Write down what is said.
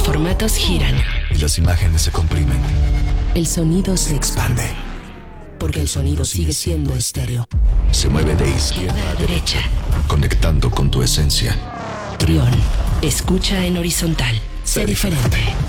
formatos giran. Y las imágenes se comprimen. El sonido se Expande. porque el sonido sigue siendo estéreo. Se mueve de izquierda a derecha, conectando con tu esencia. Trión, escucha en horizontal. Sé diferente.